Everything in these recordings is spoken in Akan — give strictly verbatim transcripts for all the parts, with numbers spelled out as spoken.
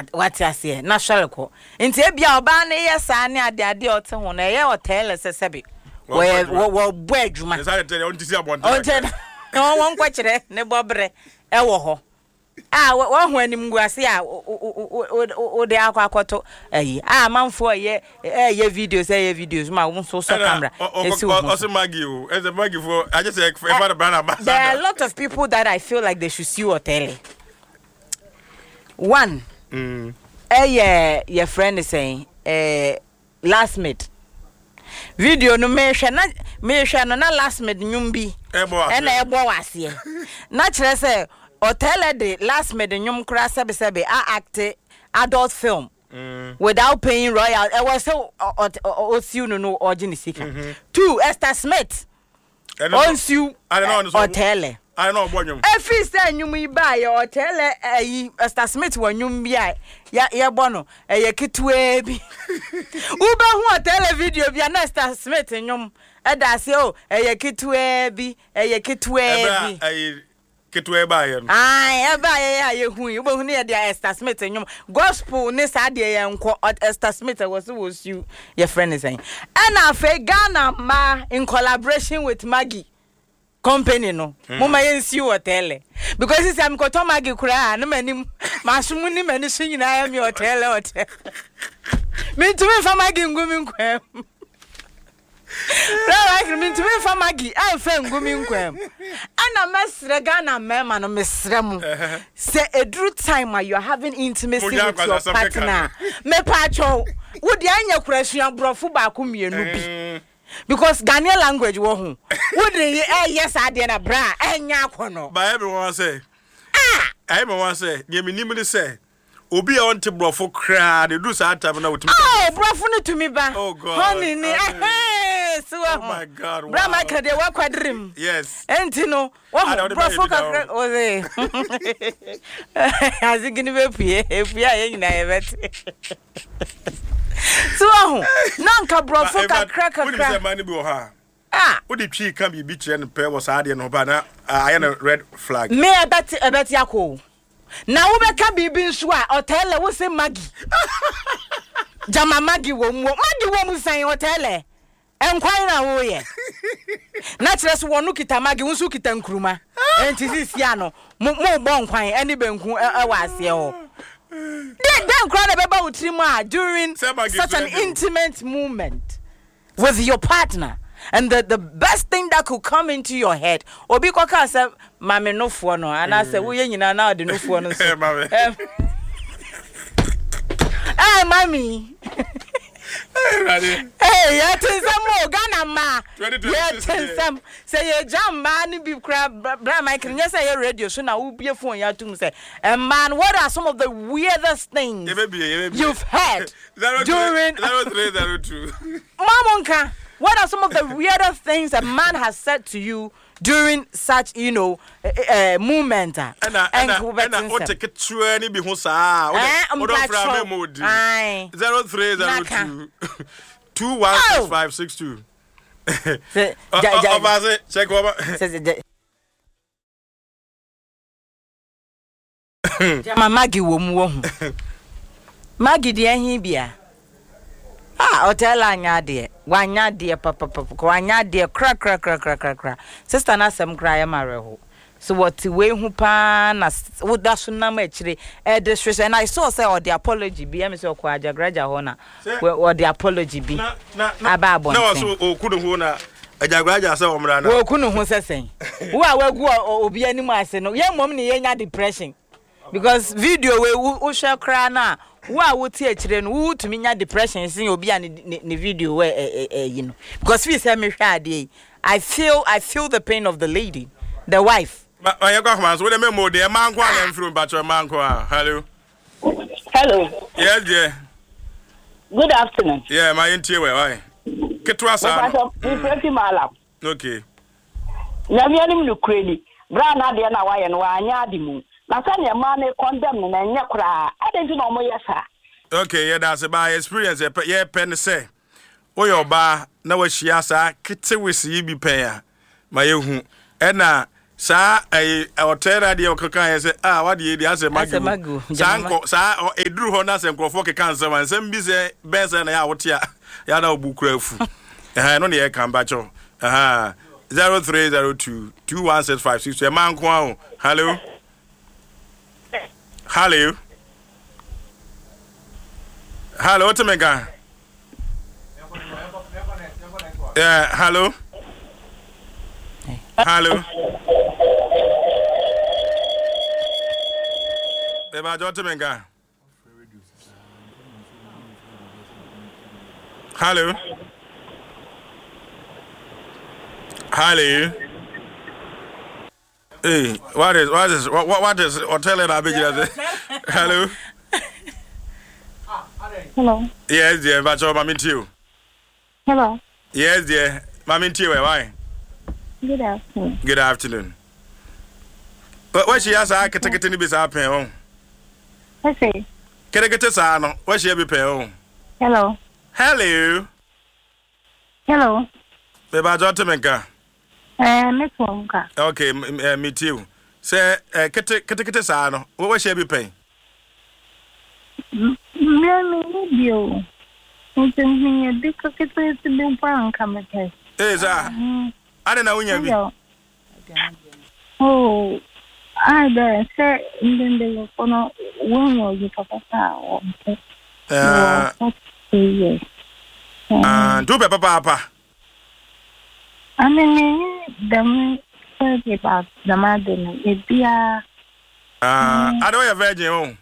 what I say na shalko nti e bia oba na ye sa ne ade ade ote ho na ye hotel sesebe we we bo adwuma say tell you ntisi abonta onte no won kwakire ne bobre e wo ho ah wo ho anim guase a o de akwa akoto ayi ah manfo ye ye videos ye videos ma wo so so camera esi wo o se magi o e se magi for I just say if I the brand ambassador there are a lot of people that I feel like they should see hotel. One mm eh yeah your friend is saying eh last mate video no me hwe na me hwe no na last mate nyum bi e na ebo wase na kire say hotel de last mate nyum kra sebe sebe a act adult film mm. without paying royal e was so osiu no no origin sika two Esther Smith onsiu hotel I know bonyum. Every say nyum yi ba ye hotel eh Esther Smith wa nyum bia ya ye bono eh ye kitwe bi. Ube hu hotel video bia na Esther Smith nyum e da se o eh ye kitwe bi eh ye kitwe bi. Eh kitwe ba ye. Ah e ba ye ya ye hu ube hu ne ye dia Esther Smith nyum gospel ne sa de ye nko Esther Smith was was you your friend is saying. And afa Ghana ma in collaboration with Maggie company no mama yensi hotel because this am ko to Maggie kura na manim masumu ni mani so nyina ya mi hotel hotel me to me fa Maggie ngumi nkwam right me to me fa Maggie am fa ngumi nkwam ana mesre Ghana mema no mesre mu say edru time you are having intimacy with your partner me pacho wo de anya kura suan brofo ba ko mienu bi because Ghanaian language wo hu wo de eh yes ade na bra enya akono ba everyone say ah everyone say ye minim say obi a on te brofo kra de do sa time na wotimi oh brofo no to me ba oh god honey ni eh so oh my god wow. Bra ma kade wa kwadrim yes enti no wo brofo ka o ze azigini be pie efia ye nyina ye beti so nanka brofo ka kra ka kra we man bi wo ha ah wo di twi kan bi bi kire no pe wo sa ade no ba na aye na red flag me ebeti ebeti akọ na wo be ka bibi nso a hotel wo se Maggie jama Maggie wo mu Maggie wo mu san hotel enkwan na wo ye na kire so wonu kita Maggie wo su kita nkruma enti sisia no mo mo bo nkwan eni benku e wa ase ho then then crowd beba utrima during such an intimate moment with your partner. And the, the best thing that could come into your head obi koka say mame no fo no and I say wo ye nyina na de no fo no so eh mami hey ya tinsam Ghana ma ya tinsam say ye jam ma ni bi kra bra Michael nya say ye radio so na wo bie phone ya tum say and man what are some of the weirdest things you've heard during zero three zero two Mamonka, what are some of the weirdest things a man has said to you during such, you know, uh, uh, movement? And and what take it to any be who sa or don't from mode zero three zero two two one six five six two. Check over. Jama Maggie wo mu wo hu. Maggie de ahin bia. Ah, hotel anya de. Wanya de papa papa. Wanya de kra kra kra kra kra kra. Sister na sem kra ya mare ho. So what we hu pa na wo da so na ma chire e distress and I saw say or the apology bi am say okwa ajagraja ho na or the apology bi. Na na aba bon. Na so okudu ho na ajagraja say omra na. Wo kunu ho sesen. Wo a wagu obi anim ase no. Ye mom ni ye nya depression. Because video we wo share kra na wa wo tie kire no wo tumi nya depression sin obi a ne video we eh you know because we say me hwa ade I feel I feel the pain of the lady the wife ma ya kwa man so we me mo de man kwa na mfiri ba cho man kwa hello hello yes dear good afternoon yeah my intie we why ketwa sa we pray malam okay na mi anim no kreni bra na de na wa ye no wa anya ade mu na sa ne ma ne condemn na nya kura adentu no mo yesa okay yeah that's about experience yeah pen say o your ba na wa hia sa kete wesi bi pen ya ma ye hu e na Sa a hotel radio kaka say ah what dey dey say magu sa nko sa eduru ho na say nkrofo keka nsem ansem bi say ben say na ya wotia ya na obukura fu eh no na ye kan ba cho eh zero three zero two two one six five six two man ko ahun hello hello hello what me ga yeah hello hello Eba Jota Menga. Hello. Hello. Hey, what is what is what what is hotel in Abidjan? Hello. Hello. Yes, dear. But your mama too. Hello. Yes, dear. Mama too. Why? Good afternoon. Good afternoon. But what she has, I can take it in the business. Home. I say. Can I get a son? What she be paying? Hello. Hello. Hello. Eba Jota Menga. Eh, me phone. Okay, me too. Say, eh, kete kete kete sano. What she be paying? Me me bio. Nti me bi ko kete ti bi pa nka me pe. Eh za. Ade na unya bi. Oh. I don't say in the kono wonyo you papa sa. Eh. Yes. Ah, do be papa papa. I mean, them say about the mother, it be a. Ah, I don't have virgin. Oh,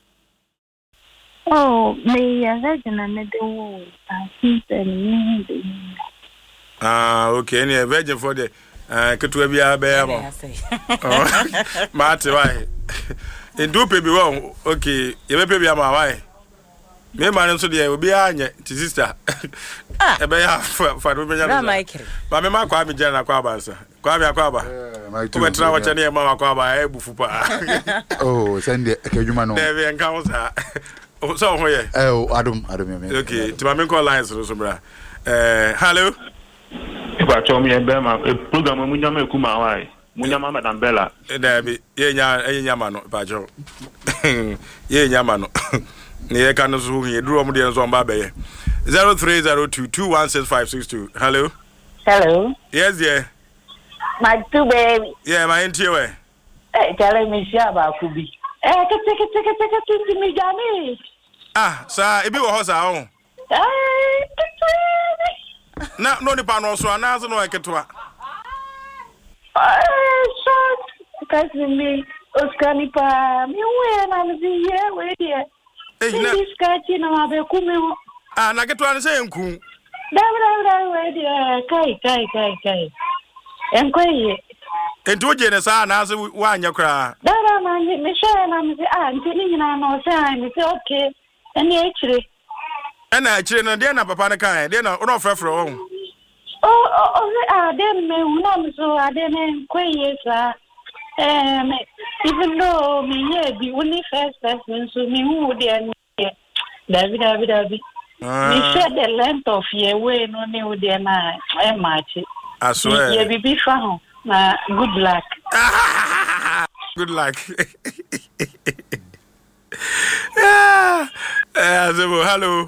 oh, me a virgin and the wall. I think the ah, okay, any virgin for the uh, Katu be a bear. Oh, Marty, why? In do pay be wrong. Okay, you may be a my wife. Me man so dey obi anya ti sister e be ya fa do be nya ba me ma kwa me jana kwa ba sa kwa me akwa ba ko betra wa chane ma akwa ba e bufu pa oh send e kedwuma no dey be nka wo sa so ho ye eh adum adum me okay ti ma me call lines so so bra eh hello ba cho me be ma program mu nyama eku ma wai mu nyama madam Bella dey be ye nya ye nya ma no ba jo ye nya ma no ne ka no so he duro mu de so mba be zero three zero two two one six five six two. Hello. Hello. Yes, yeah. My two baby. Yeah, my auntie we. Eh, tell me share ba kubi. Eh, kete kete kete kete mi jani. Ah, sa e bi wo ho sa ho. Eh, kete. Na no ni pa no so na so no eketwa. Eh, so kasi mi oskani pa mi we na mi ye we dia. Eh, na diskati na mabe kumi. Ah, na ketwa ne se enku. Da da da we dia kai kai kai kai. Enkoye. Ento je ne sa na se wa anya kra. Da da ma mi share na mi ah nti ni na no say mi say okay. Eni echire. Ena echire na de na papa ne kan, de na no frefre wo. Oh oh ah dem me una mi so ade ne enkoye sa. Um, even though me yeah be only first person, so me who there, David, David, David. Me share the length of your way, no new there na I match. I swear. Yeah, be be fun. Na good luck. Good luck. Yeah. Uh, hello.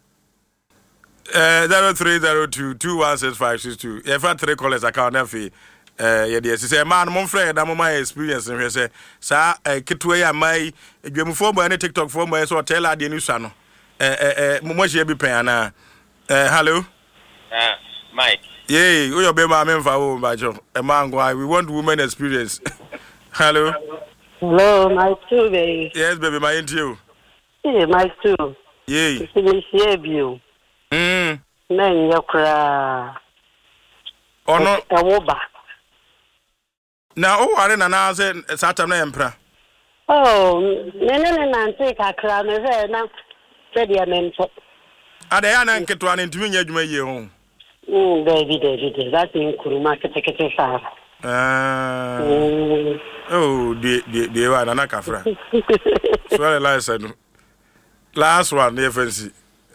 Uh, zero three zero two two one six five six two. If I three callers, I can't have eh ye dey say man mon friend na my experience hwe say sa kitwe ya mai edwamfo mo na TikTok fo mo so tell ade ni sua no eh eh mo hye bi pen ana eh hello ah Mike yeah we your be ma me mfa wo ba jo e man go we want women experience. Hello. Hello my two baby. Yes baby my into you. Yeah my two. Yeah me share bio mm men yakra ono ewoba. Now, oh, I didn't announce it. Saturday Emperor. Oh, Nene Nancy Kakra, Nevena, said your name. Are they an anchor to an interview? You may year home. Oh, baby, David, that's in Kuruma, take Ah, oh, dear, one, and a cafra. Sorry, last last one, the F N C.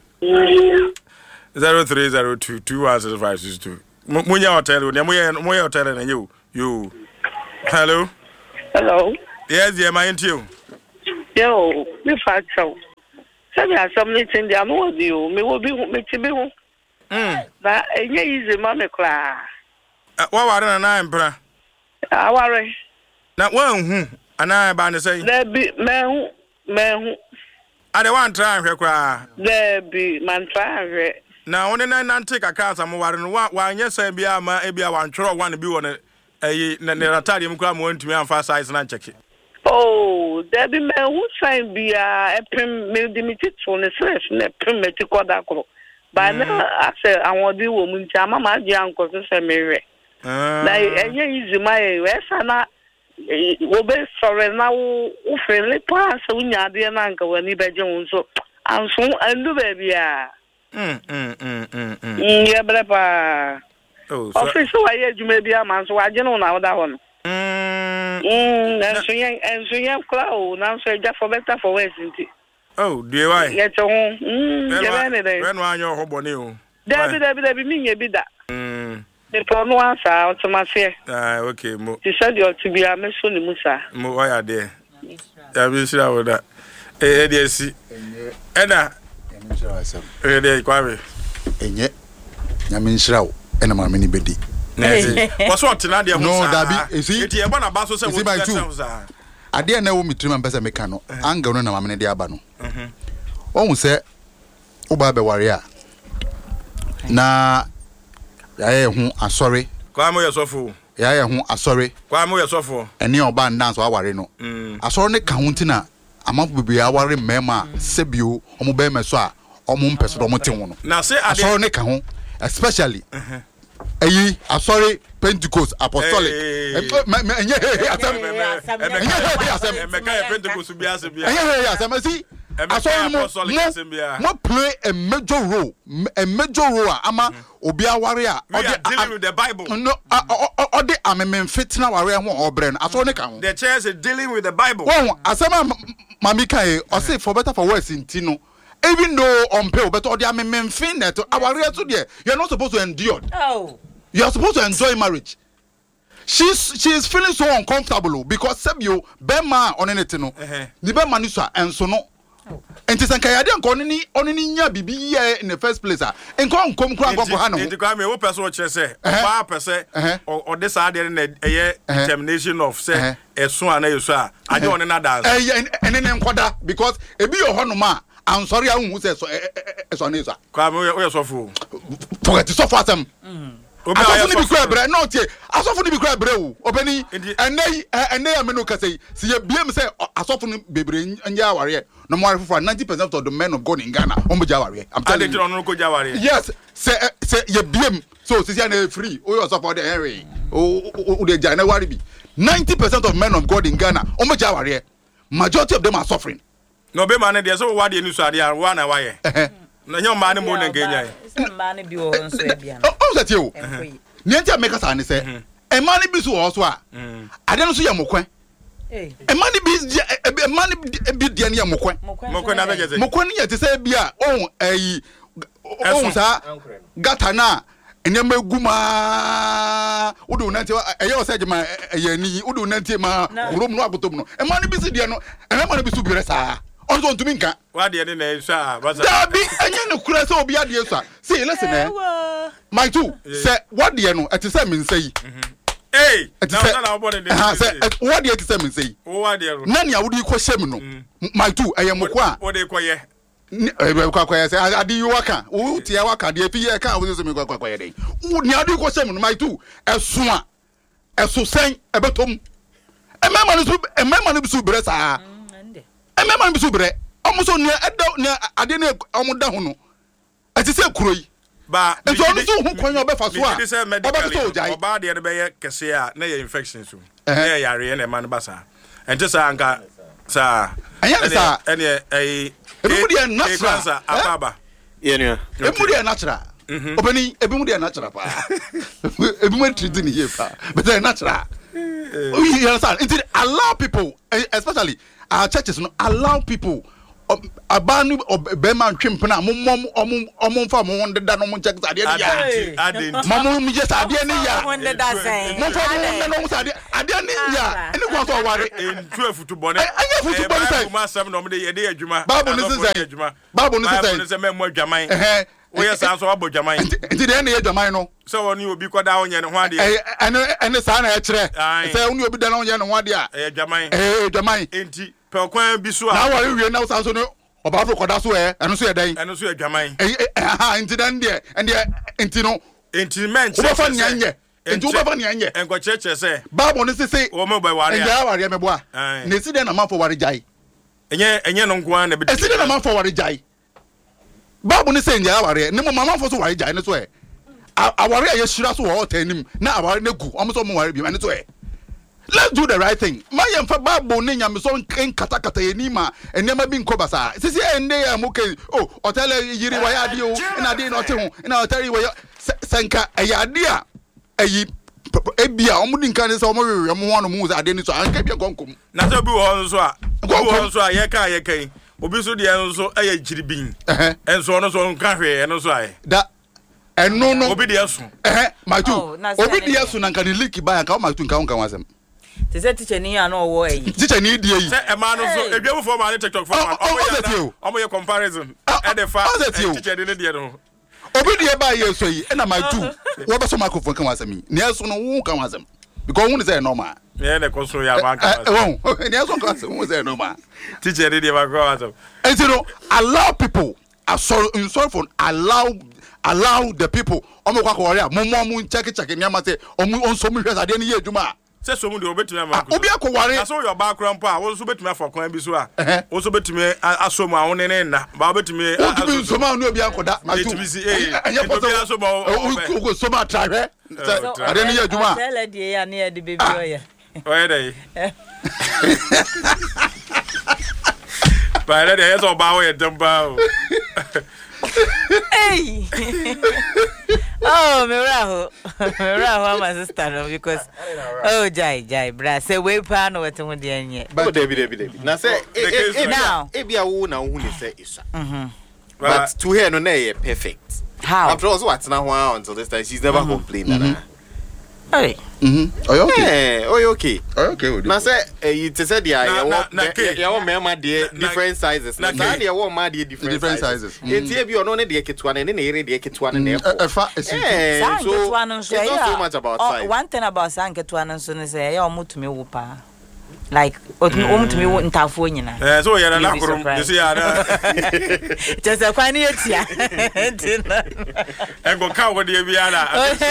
Zero three zero two two one six five six two. Munya hotel, Munya hotel, and you, you. Hello. Hello. Yes, yeah, my interview. Yo, me fat show. Send me something in the ammo with you. Me will be me to be. Hmm. That ain't easy, mamma cry. What are the nine, bra? I worry. Not one, hmm. And I ban to say, There be man, man, I don't want to try and cry. there be man try. Now, only nine take a car, some water and one, yes, I be a man, maybe I want to one to be on a Natalium cram one to me and fast size and check it. Oh, there be men who sign be a prim limited for the slash, ne primitive quadacro. But now I say I want the woman, Mamma, young cousin, Mary. Now, and easy my Westana will be sorry now, who friendly pass when you are the uncle when you bedroom. So I'm so and do baby. Hm, hm, hm, hm, hm. Yeah, but oh, official, I hear you may be a man, so I don't know that one. Mm, and so young and so young cloud, now so just for better for West. Oh, dear, I get home. When one your hobby, Debbie, Debbie, Debbie, mean you be that. Hm, the problem was out to my fear. ah, okay, You said you're to be a Messon Musa. Why are there? I will see how that. Eh, dear, see, Anna, eh, dear, Quavi. And yet, Yamin Shrow, and a mini beddy. What's what Nadia? No, that be, is he? It's a one about so Is it by two? I didn't know me to remember the mechano. I'm going to know I'm in the Abano. Oh, say, Obabe warrior. Na, I am sorry. Come here, so full. I am sorry. Come here, so full. And near band dance or warino. I saw the countina. I'm up with be our mema, Sebu, Omubeme Swa, or Mumpes or Motion. Now say, I saw the count, especially. Ayi, I'm sorry, Pentecost Apostolic. I saw more play a major role, a major role. Ama Obia warrior. We are dealing with the Bible. No, or the Amen Fitna warrior or Bren. I saw the count. The church is dealing with the Bible. Well, as a Mamika, or say for better for worse in Tino. Even though on pale, but all the Amen Finnet, our real today, you're not supposed to endure. Oh. You're supposed to enjoy marriage. She's she is feeling so uncomfortable because Sebio Bema on anything. The Bema Nisa and so no. And it's a Kayadian Conini on any Bibi in the first place. And come come come come Hano. And to come here, what person what you say? Five percent or this idea in a year determination of say a swan a sir. I don't want to dance. And then Quada because a be your Honoma. I'm sorry, I won't say so. It's on his. Come here, so full. Forget to suffer them. I saw the crab, but not yet. I saw the crab, bro. Opening and they and they are Menuka say, see a B M say, I saw from Baby and Yawari. No more for ninety percent of the men of God in Ghana. Omujawari. I'm telling you, Uncle Jawari. Yes, say, say, ye B M. So, Sisian free. Oh, you support the area. Oh, the January. ninety percent of men of God in Ghana. Omujawari. Majority of them are suffering. No, be man, there's so what you said, they are one away. No, your man, more than Gay. Oh, that you. Niente make us and say, a money be so also. I don't see a mokwe. A money be a money be the Ania mokwe. Mokwe to say, Bia, oh, a Gatana, and Yama Guma, Udu Nati, a yo said, my Yani, Udu Nati, my room, no, a money be Sidiano, and I'm going to be super. Also to Minka. What the other name, sir? Was that be a new class or be a dear, sir? See, listen, eh? My two, say, what do you know at the same say? Hey, what do you say? What do you Nanya would you question? My two, I am Mokwa. What they call you? I do you work. Oh, Tiawaka, the P. I can't with some day. Would you do question? My two, as soon as so saying a bottom. A man, a man of Subressa. A man be super. Almost near I didn't almost down. As you say, Croy. But it's only two who can be fast. This is medical. About the other Cassia, nay infections. Eh, Yari and a man bassa. And just Anka, sir. I am a everybody natural. Ababa. Yeah, everybody natural. Opening everybody natural. Everyone treating here, but they're natural. You understand? Allow people, especially. Our churches no, allow people abanu obema ntwempena momom omom omom fa mo ndeda no mo check sade ne ya momom mi je sade ne ya mo ndeda sen mo fa mo ndeda no sade ade ne ya ene kwa so ware entu afutu bone anya futu bone sai ma sam no mo de ye de adwuma babu ne sai babu ne sai ne se memo adwaman eh we san so abo adwaman nti de ne ye adwaman no se woni obi koda onye ne ho ade ene ene sa na ya kire se woni obi da na onye ne ho ade a eh adwaman eh adwaman enti pe kwan bi so a na ware wie na so no oba afro koda so eh eno so ye dan eno so adwaman eh ha enti dan de enti enti no enti men che wo fa nyanye enti wo fa nyanye enko cheche se babu ne sese wo mo ba ware a ya ware me boa ne si de na man for ware jai enye enye no nko an na bi e si de na man for ware jai babu ne se nya ware ne mo mama for so ware jai ne so e aware ye shira so wo tanim na aware ne gu omo so mo ware bi ne so e let's do the right thing my yemfa babu ne nyame so nkata kata yeni ma enema bi nko basa sisi ende ya muke oh hotel yiri wa ya de o na de no te ho na hotel wa senka ayade a ayi ebia omudi nkan ne se omo wewe mo hono mu za ade ni so anka bia konkom na so bi wo so a bi wo so a ye ka ye kan obi so de enso aye jiribin eh enso no so nka hwe eno so ai da eno no obi de asu eh ma tu obi de asu na nkan leak ba nka o ma tu nka nka wasem te se teacher ni ya no wo eyi teacher ni die yi se e ma no so edwemu for ma TikTok for ma omo ye comparison e de fa teacher de ne de no obi de ba ye so yi na ma tu wo ba so microphone kan wasem ni asu no wo kan wasem because who say normal yeah na ko so ya ba kan eh wo ni asu kan wasem wo say normal teacher de ba ko wasem and you know allow people are sorry in sorry for allow allow the people omo kwa ko ore mo mo check check ni ama say omo onso mi hwesa de ni ye adwuma se so mu de obetumi ama ko obi akoware na so your background pa wo so betumi afọ kwan bi so a wo so betumi aso mu awon ne na ba obetumi aso so ma no obi akoda ma tu anya po so o ko so ma trawe ade ni ye adwuma tell de ya na de baby oya oya dai ba de so ba wo ye damba o hey oh me raho me raho my sister no because oh jai jai bra say we pa no wetin ho de anye but David David David na say now e bia wo na wo ni say isa mhm but to her no na e perfect how after all so what na ho until this time she's never mm-hmm. complained mm-hmm. na hey mhm are you okay eh oh you okay are you okay na say you te say dia ya wo ya wo mema de different sizes na say dia wo ma de different sizes etie bi ono ne de ketua ne ne ere de ketua ne ne e fa esi so so much about size one thing about san ketua no so ne say ya omutumi wo pa like omutumi wo ntafo nyina eh so ya na kurum you see ya na just a kwani etia en go ka wo de bia na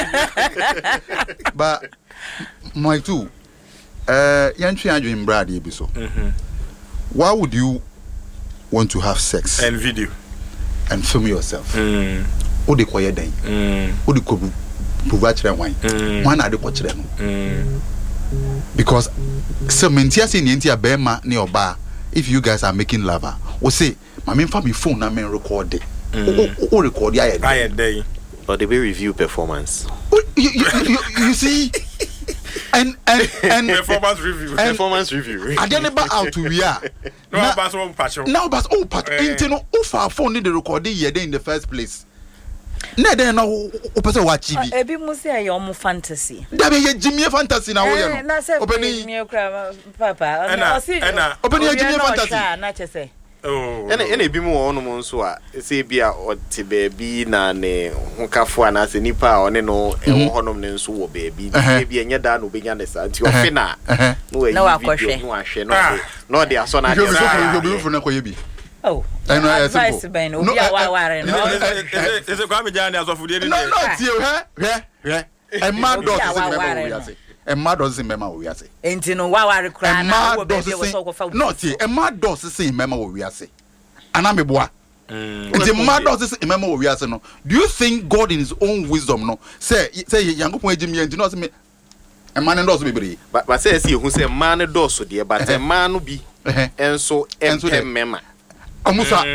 but my two uh yantwi adwen brad e bi so mhm why would you want to have sex and video and film yourself mm o de koye den mm o de ko buva kire wan wan na de ko kire no mm because so mentia say ni ntia bema ne oba if you guys are making love we say my me fa me phone na me record it o record ya ya dey but they be review performance you, you, you, you see and and and performance review and performance review I didn't back out to we are no but so patch now but oh patch into no o phone the recording here in the first place na dey na o pese wa chibi e bi mu say ya omo fantasy da be ye jimie fantasy na wo ye no obeni me kra papa o si obeni ye jimie fantasy na chese oh ene ene bi mu won no nso a se bia o te baby na ne hokafo ana se nipa one no e wo honom ne nso wo baby e bia nya da no benya ne sa nti o fe na no e video no ahwe no no de aso na de so bi fu na koye bi oh I know I simple no obi a ware no is it kwame jani asofu de ni no no tie he he he e ma do se mema wo yase e ma do se mema wo yase enti no wa ware kra na wo be wo so ko fa no tie e ma do se mema wo yase ana me boa enti ma do se mema wo yase no do you think God in his own wisdom no say say yankopon agimi enti no se me e ma ne do so bebre but but say see hu say ma ne do so de but e ma no bi enso empem mema amusa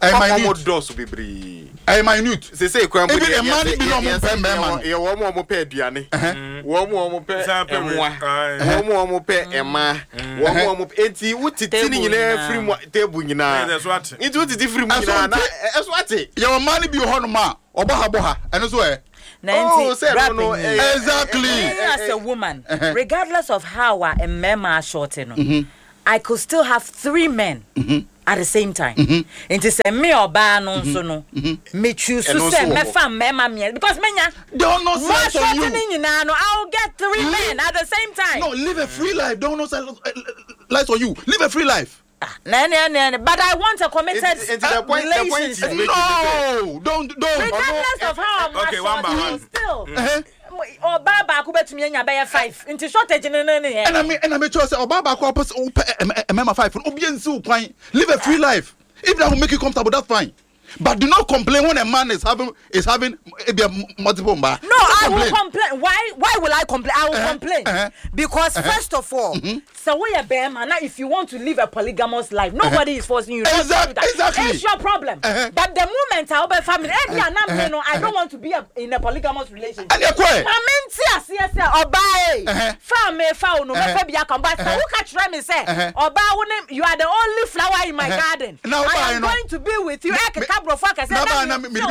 I minute dose be bree. I minute. Say say kwan Even a man be no mo pay man. E wo mo mo pay aduane. Wo mo mo pay emwa. Wo mo mo pay ema. Wo mo mo enti wutiti ni nyina free mu table nyina. Enti wutiti free mu nyina na eso ate. Your man be ho no ma. Obo ha bo ha. Eno so e. Oh, no, exactly. As a woman, regardless of how a man are short, you know, mm-hmm. I could still have three men mm-hmm. at the same time. Mm-hmm. And to say me or ban on so no, me choose to say me fam me mammy because me don't know sense on you. I'll get three men at the same time. No, live a free life. Don't know life on you. Live a free life. No, no, no, but I want a committed it's, it's uh, the point, relationship. The point no, don't, don't. Regardless of how much okay, one by one. Still. Uh-huh. Or Baba could bet me and buy five into shortage in an and I mean, and I make sure say, or Baba could put a member five for Obian so fine. Live a free life. If that will make you comfortable, that's fine. But do not complain when a man is having is having a multiple bar. No, I will complain. Why? Why will I complain? I will uh-huh, complain uh-huh, because uh-huh, first of all, mm-hmm. so we are bear man. Now, if you want to live a polygamous life, nobody uh-huh, is forcing you. Exactly. Exactly. It's your problem. Uh-huh. But the moment I open family, uh-huh, uh-huh, no, I don't want to be a, in a polygamous relationship. And you're quiet. My men see yes, yes, or buy. Farm me, found no, maybe I come back. So who catch me say, or buy you are the only flower in my garden. I am going to be with you. I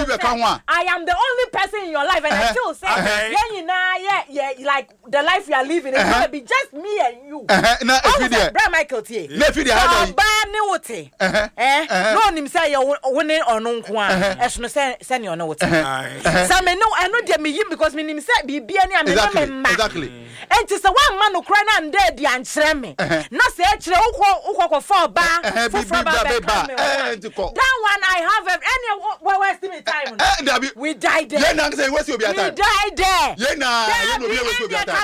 am the only person in your life, and uh-huh, I still say, okay, yeah, you know, yeah, yeah, like the life you are living, it's uh-huh, gonna be just me and you. Uh-huh. No, if you Brad Michael T. No, if you are bad note, eh? No, him say you're winning or no one. As no send your note. Some no, I know they me because me him say be be any exactly, exactly. And it's the one man who cry and dead the answer me. Not say actually who who for bar for that one I have any. Well, where's the time? Uh, we died there. Yeah, say, where's your we died there. Yeah, nah, I don't know where your time.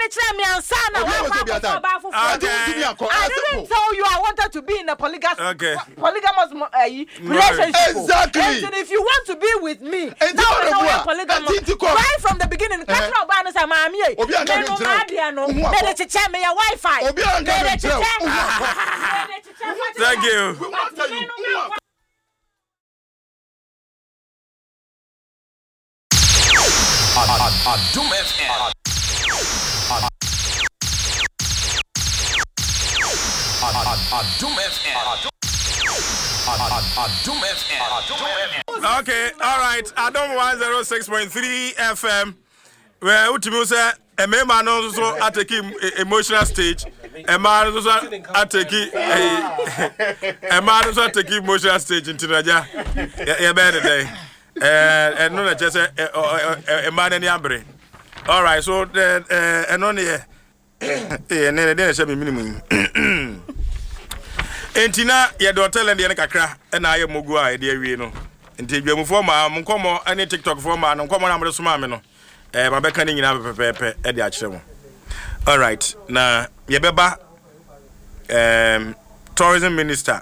I didn't tell you I wanted to be in a polygamous okay. polygamous uh, relationship. Exactly. And if you want to be with me, now we know we're polygamous. Right from the beginning, catch up and say, "Mommy, Wi-Fi." Thank you. Adum F M. Adum F M. Adum F M. Okay, all right. Adum one oh six point three F M. Well, ultimately, say a man also at a emotional stage. A man also at a a man also at a emotional stage in Tinaja. Yeah, better day. And no, just a man and Yambre. All right, so then, and only a then shall be minimum. Entina, your daughter and the Anakakra, and I am Mugua, dear Reno. Until you move for my Muncomo, any TikTok for man, and come on, I'm a smamino. My beckoning in our pepe at the actual. All right, now, Yabeba, um, tourism minister,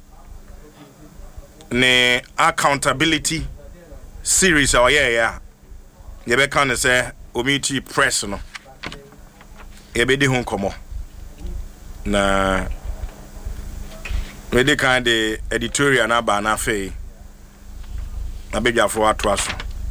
ne accountability. Series or yeah yeah you be can say omiti press no e be di hun komo na we dey kind the editorial na ba na fe na be jafo atoaso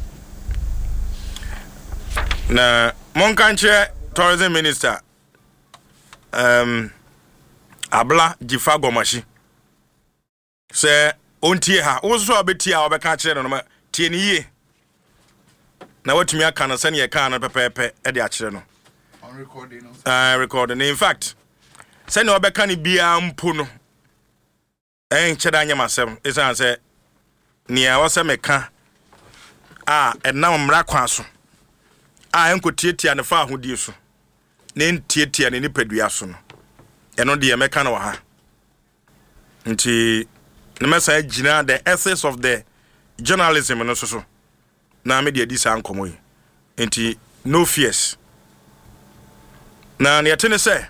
na mon kanche tourism minister um abla jifa gomashi say ontie ha wo so obetia obeka kire no tieniye na watumi aka no sane ye ka no pepepe e de akire no on recording ah recording in fact sane obeka ni bia mpo no en cheda nya masem isan se nia wose meka ah enam mra kwa so ah enko tietia ne fa ahodie so ne ntietia ne nipadua so no eno de meka no ha nti ne mesa gina the essence of the journalism no so so na me de disa ankomo yi enti no fears na ne yete ne se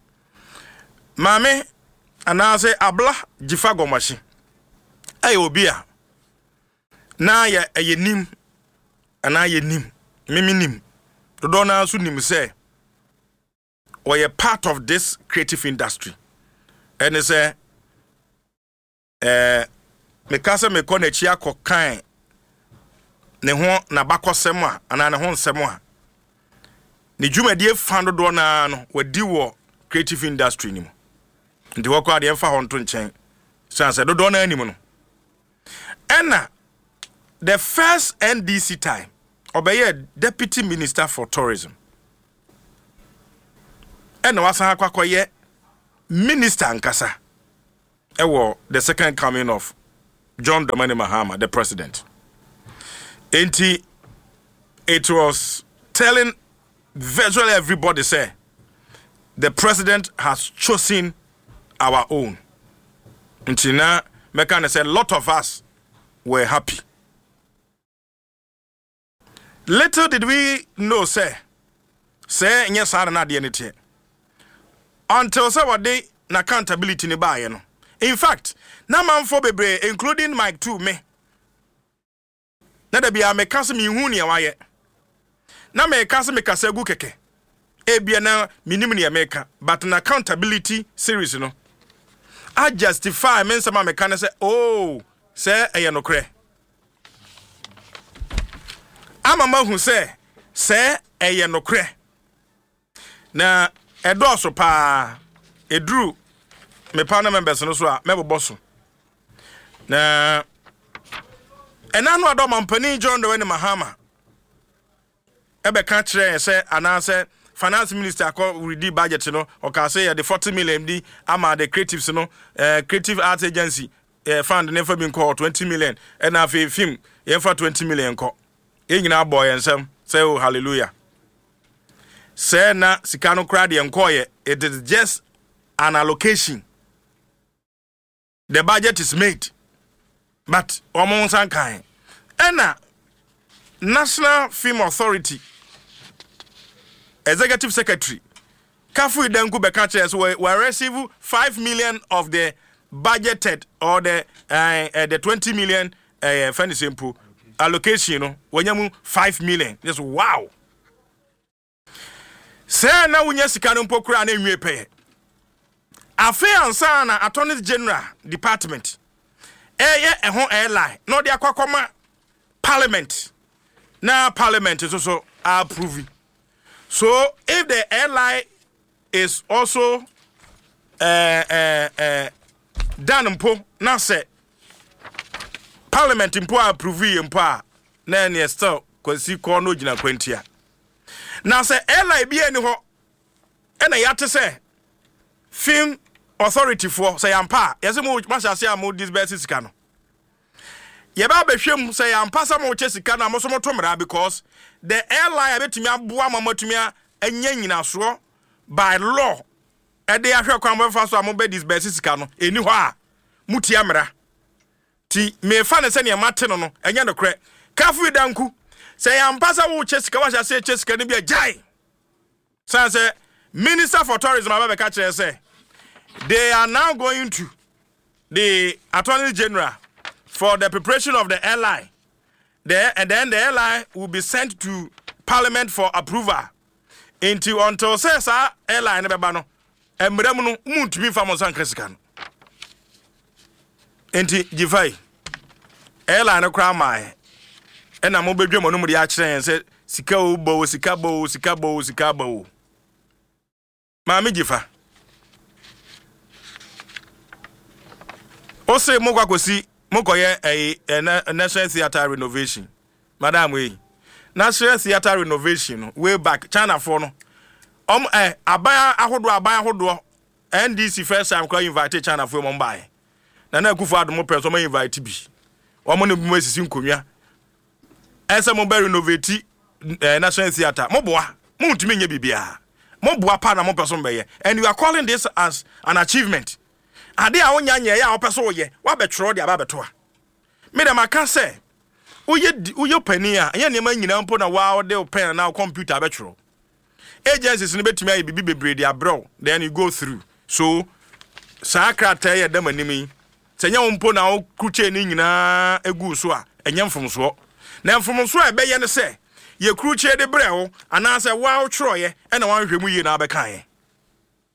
mame anase abla jifa gomashi ay obia na ya ayenim ana yenim miminim do na so nim se we are part of this creative industry and say eh me kasa me kɔ n'akyi akɔ kan ne ho na bakɔsɛm a ana ne ho nsɛm a ne dwumadie fa dodo na no wadi wɔ creative industry ni mu nti wɔkɔ ade fa ho nto nkyɛn san sɛ dodo na anim no ɛna the first N D C time obeye deputy minister for tourism ɛna wasan akwakoye minister nkasa ɛwɔ the second coming of John Dramani Mahama, the president. Enti, it was telling virtually everybody, say, the president has chosen our own. Until now, Mekane said, a lot of us were happy. Little did we know, say, say, yes, I don't know anything. Until so what day, na accountability ni ba no. In fact, na man for bebre, including Mike too, me. Na da bia me kase mi hu ne waye. Na me kase me kase gu keke. E bia na minim ne America, but na accountability series no. I justify men sama me kan say, oh, say e no kre. Amama hu say, say e no kre. Na edoso pa edru me panel members no so a me boboso na enanu ado mampani John Dramani Mahama ebe ka kire say anase finance minister akọ ready budget no o ka say the forty million di ama the creatives no uh, creative arts agency uh, fund never been called twenty million and na fe film ye for twenty million ko e nyina boy ensem say oh hallelujah say na sika no kra de enkoye it is just an allocation. The budget is made, but omon sankai. Ena National Film Authority Executive Secretary Kafu Idenku Bekache so we receive five million of the budgeted or the uh, uh, the twenty million uh, funny simple allocation. No, wenyamu five million. Just wow. Say na unya sika no mpokura na enwie pay. Afe ansa na Attorney General Department eye ehon airline no de akwakoma parliament na parliament so so approve. So if the airline is also uh uh uh done mpo na say parliament mpo approve mpo a na ne still kwasi ko no gina kwantia na say airline bi eni ho e na yate say film authority for say ampa yesi mo masha say am this best sika no ye ba behwem say ampa sa mo che sika na mo so mo tomra because the airline betumi aboa mamatumi anya nyina so by law e dey ahwe kwan mo fa so am be this best sika no eni ho a muti amra ti me fa ne se ne mate no no enya no kre kafu danku say ampa sa wo che sika wa sha say che sika ne bia jai say Minister for Tourism Ababa Kachere say they are now going to the Attorney General for the preparation of the airline. There and then the airline will be sent to Parliament for approval. Into until says airline nebano embremu no muntumi fa mo san kresika. Enti gifai airline no kra mai e na mo bedwemo no mu de a kire say sika o bo sika bo sika bo sika bo. Mami gifa Ose mo kwa kosi mo koye a National Theatre renovation. Madam we National Theatre renovation way back China for no. Um eh abaya ahodo abaya ahodo N D C first time kwa invite China for mo mbae. Na na kufu ado mo person mo invite bi. Omo ne mo asisi nkonwa. Ese mo be renovate National Theatre. Mo boa. Mo ntumi nya bibia. Mo boa pa na mo person be ye. And you are calling this as an achievement. Ade a wonya nya ya opeso wo ye wa betro de aba beto a me dem aka say uye uye pani a anya nema nyina mpo na wa de pen na computer betro agencies ne betumi ayi bibi bebre de abro then you go through so sakrata ye dem animi senya mpo na wo kruche ni nyina egu so a enya mfomso na mfomso a be ye ne say ye kruche de bre wo ana say wa wo tro ye e na wan hwemu ye na abekan ye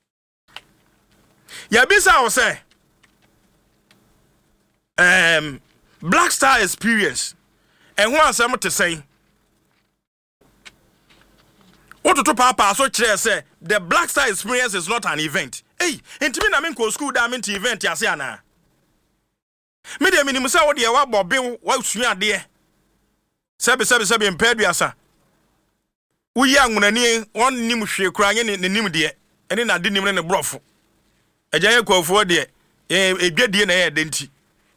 Ya bisa o say um Black Star Experience and who answer to say what to papa so chair say the Black Star Experience is not an event. Hey, into me na me ko school da me event ya say ana. Me de minimum say what dey wa bobe wa sua de. Sebe sebe sebe mpeduasa. Uyi anwunani won nim hwe kura nye ne nim de. Ene na de nim ne brofo. Ejaye kwafo de edwadie na ye de nti.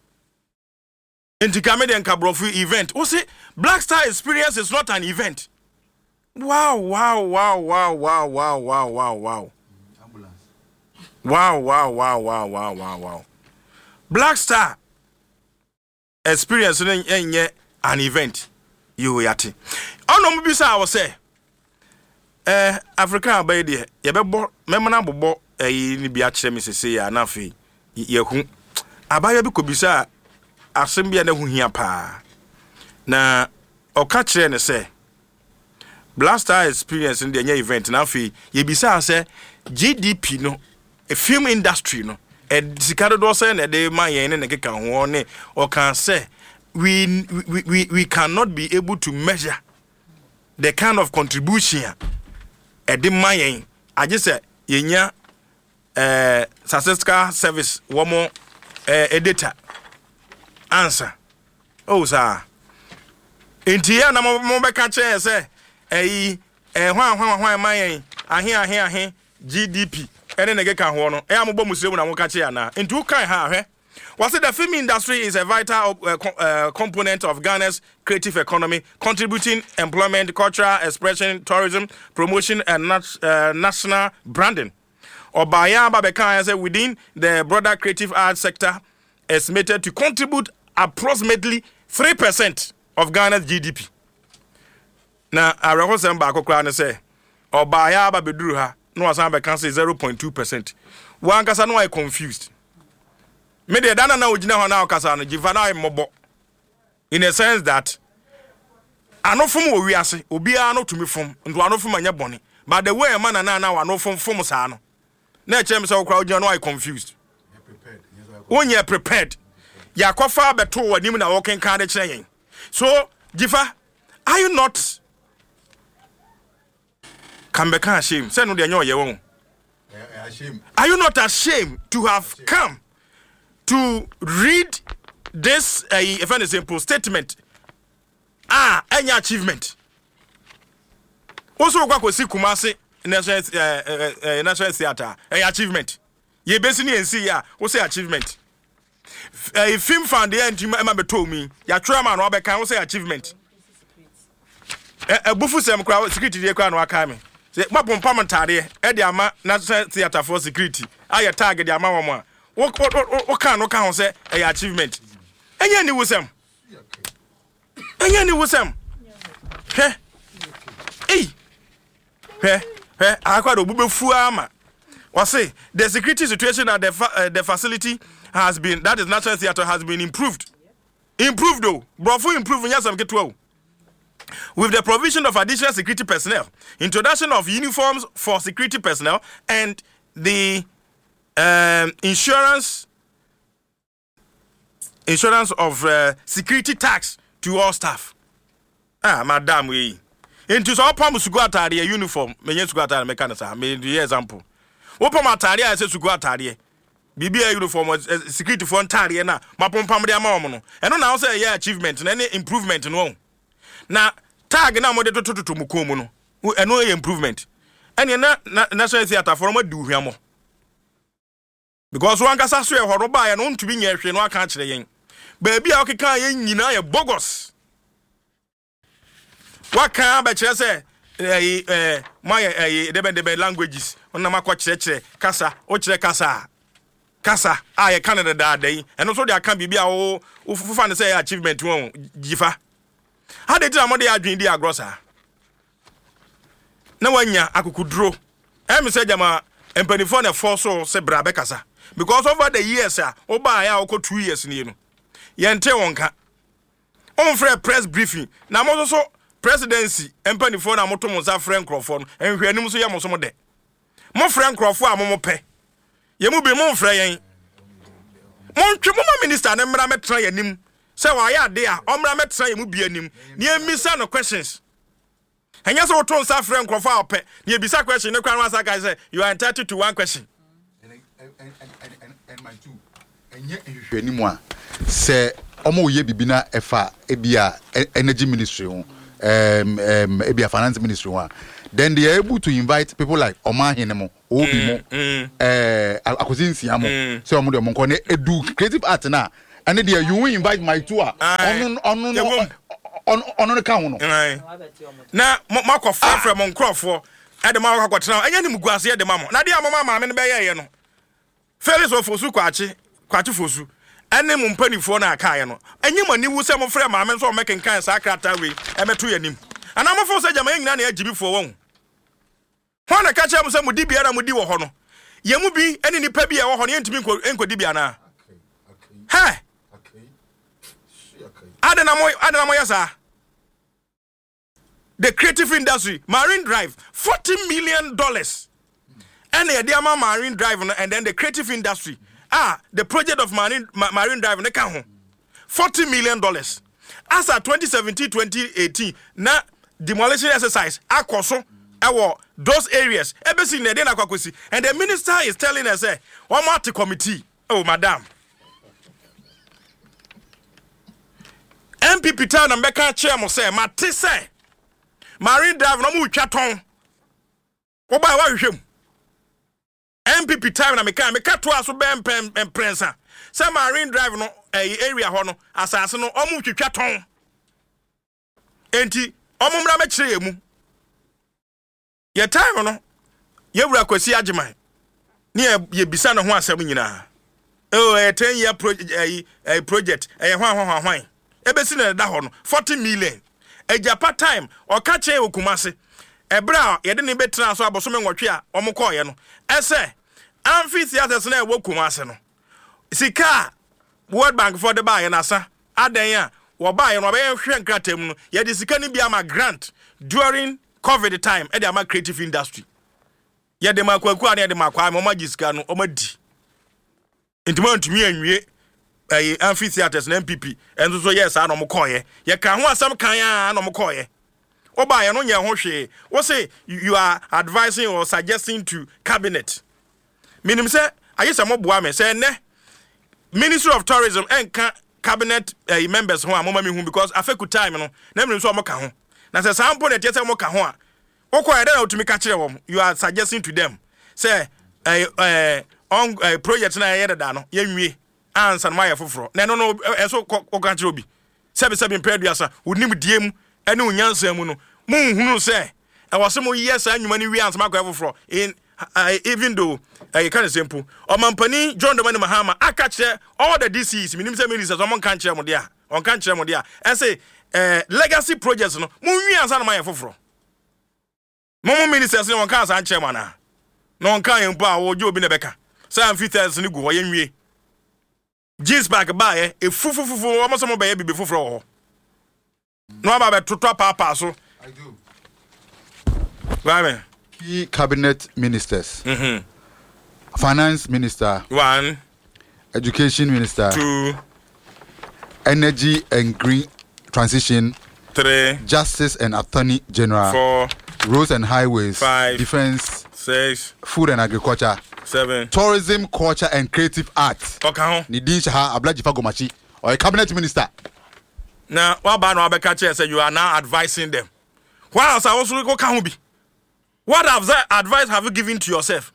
Enti kame de nka brofo event. O say Black Star Experience is not an event. Wow, wow, wow, wow, wow, wow, wow, wow, wow. Wow, wow, wow, wow, wow, wow, wow. Black Star Experience enye an event. You yati. Ono mu bisa I say eh Africa abay de ye bebo memana bobo eh ni bia kire me sese ya na fe ye hu abaya bi ko bisa asem bia na hu hia pa na oka kire ne say Black Star Experience in the event na fe ye bisa say G D P no a film industry no e sikado do say na de man yen ne keka ho ne o can say we we we we cannot be able to measure the kind of contribution e de man yen I just say yenya eh statistical service wo mo eh data answer oh sir enti na mo be ka che say eh eh hwan hwan hwan man yen ahe ahe ahe G D P ene nege ka ho no e amobɔ musemu na woka che ana ntu kan ha hwe was it the film industry is a vital uh, co uh, component of Ghana's creative economy, contributing employment, cultural expression, tourism, promotion and nat uh, national branding. Obaya Babeka said within the broader creative arts sector estimated to contribute approximately three percent of Ghana's G D P. Now I reckon ba kokra say Obaya Babeduru ha no asan be can say zero point two percent. One kasa no I confused. Me de dana na ogina ho na kasa no jiva na mobo. In a sense that anofum wo wiase obi ano tumi fom ndo anofum anya bone but the way man na na anofum fom sa no na chem say okra ogina no I confused. When you prepared yakofa beto wanim na woken kan de kire yen. So jiva, are you not Kambeka shame. Say no de anyo ye won. Are you not ashamed to have come to read this uh, if an simple statement? Ah, any achievement. Also, what was Kumasi National uh, uh, National Theatre? A achievement. Ye basically and see ya. What's the achievement? A film found the end. You remember told me. Ya trauma and Robert can say achievement. A bufu sem crowd security de crowd no akame. Say mapom pamentare e de ama National Theatre for security. Aye tag de ama wo mo. What what what can no can say a achievement. Enya ni wusem. Enya ni wusem. He. Eh. He. He akwado bubefu ama. We say the security situation at the fa uh, the facility has been, that is National Theatre, has been improved. Improved though. Brofo improving yes, I'm get well. With the provision of additional security personnel, introduction of uniforms for security personnel, and the um, insurance insurance of uh, security tax to all staff. Ah, madam, we into so palm sugo atare uniform. Me yen sugo atare me kan sa. Me the example. Opa matare I say sugo atare. Bibia uniform security for atare na mapompam de ama omo no. Eno na say yeah achievement na any improvement no. Na tag na mo de tototo mukomu no. Eno e improvement. Ene na National Theatre for mo du hwamo. Because one kasa so e horoba ya no ntumi nya hwe no aka kire yen. Ba bia okeka yen nyina ye bogus. Waka ba kire say eh eh my eh debe debe languages onna makwa kire kire kasa o kire kasa kasa ah ye Canada da dai eno so de aka bibia wo fufa ne say achievement won jifa. How did you amode adwin di agrosa na wanya akukuduro em say jama empanifo na force se bra be kasa because over the years ah oba ya oko two years ni no yente wonka on free press briefing na mo so presidency empanifo na moto mo za friend crofo no enhwe anim so ye mo so mo de mo friend crofo a mo mo pe ye mu bi mo frɛ yen mo ntwe mo minister na mra metra yanim say why ya there omra metra mu bianim ne emisa no questions enya so to nsa frɛ nkrofo a opɛ ne ebisa question ne kwan wasa kai say you are entitled to one question and and and and, and my two enye ehwehwani mu a say omo ye bibina efa ebia energy ministry um um ebia finance ministry one then they are able to invite people like Oma Hinemo Obi mo eh akosinsia mo say omo de omo nko ne edu creative art na and then you invite my two on on on on the count na makọ fa from nkrofo e de ma wakọ tena anya ni muguase e de ma mo na de amama ma me ne be ye no Felix ofosu kwachi kwachi fosu ene mu mpanifo na aka ye no anya mani wu se mo frɛ ma me so make kan sa krata we e meto yanim ana mo fo se jama nyina na agibi fo won ho na ka che mo se mo di bia na mo di wo ho no ye mu bi ene nipa bi e wo ho no yentimi enko di bia na ha Adena mo adena mo yasa. The creative industry, Marine Drive, forty million dollars. And the idea Marine Drive and then the creative industry. Ah, the project of Marine Ma, Marine Drive ne kan ho. forty million dollars. As at twenty seventeen twenty eighteen, na demolition exercise akoso ewo those areas. Ebesi ne dey na kwakwesi. And the minister is telling us say, "One more committee." Oh, madam. M P P town and Becca chairman say, Mate say, Marine Drive no mu chaton. What by what you M P P town and Meka, Meka to us so Ben Pen and Prensa. Say Marine Drive no area hono, assassin no omu chaton. Enti, omumra metre mu. Ye time no, ye wura kwesi agyeman. Ni ye bisa no ho asem nyina. Oh, a ten year project a project, a hwan hwan hwan. Ebesi na da ho no forty million ejapa time o ka che okumase ebra ye de ne betra so aboso me nwotwe a omko ye no ese amphitheaters na e wokumase no sika World Bank for the buy na sa adan a wo buy no be hwe nkratam no ye de sika ni bia ma grant during COVID time e de ama creative industry ye de makwaku an ye de makwa mo magisika no o madi intimo ntumi anwie eh amphitheaters na M P P enzo so yes ano mo koye ye kan ho asam kan ya ano mo koye oba ye no nye ho hwe wo say you are advising or suggesting to cabinet minim say ayesa mo boa me say ne Ministry of Tourism enka cabinet uh, members ho amoma mi hu because afeku time no na minim so mo ka ho na say sample net say mo ka ho a wo koye da otumi ka kire wo you are suggesting to them say eh eh on uh, project na ye da no ye nwie answer my foforo na no no eso kokanche obi sebe sebe mpeduasa onim diem ene onyansa mu no munhunu se e wose mo yes anwuma ni wi answer my foforo in uh, even though uh, you can simple o mampani John Dramani Mahama aka kire all the D Cs minim se ministers o mon kan kire mo dia on kan kire mo dia and say uh, legacy projects no munwi answer na my foforo mo mo ministers no on kan answer kire mo na no on kan yempo a wo je obi na beka say amphitheaters ni gu wo yenwie Jeans back by a fufu almost some baby before for no about toto papa so I do. Right. Key cabinet ministers. Mm-hmm. Finance minister. One. Education minister. Two. Energy and green transition. Three. Justice and Attorney General. Four. Roads and highways. Five. Defense. Six. Food and agriculture. Seven. Tourism, culture and creative arts. Okay. Nidin Shaha Ablaji Fagomachi or a cabinet minister. Now, what about no Abeka say you are now advising them? What else I also go can be? What advice have you given to yourself?